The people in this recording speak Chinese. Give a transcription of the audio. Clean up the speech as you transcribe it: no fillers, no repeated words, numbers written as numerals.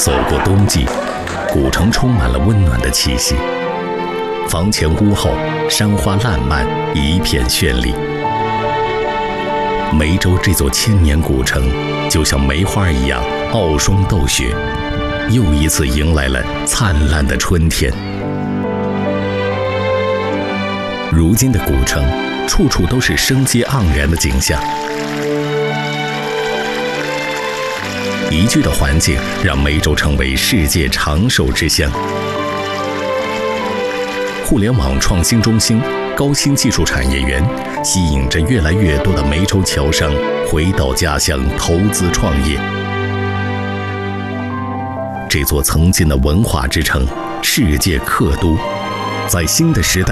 走过冬季，古城充满了温暖的气息。房前屋后，山花烂漫，一片绚丽。梅州这座千年古城，就像梅花一样傲霜斗雪，又一次迎来了灿烂的春天。如今的古城，处处都是生机盎然的景象。宜居的环境让梅州成为世界长寿之乡。互联网创新中心、高新技术产业园吸引着越来越多的梅州侨商回到家乡投资创业。这座曾经的文化之城、世界客都，在新的时代